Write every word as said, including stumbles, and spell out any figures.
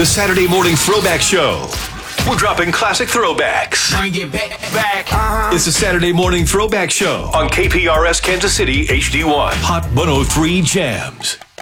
The Saturday Morning Throwback Show. We're dropping classic throwbacks. Bring it back, back. Uh-huh. It's the Saturday Morning Throwback Show on K P R S Kansas City H D one. Hot one oh three Jams.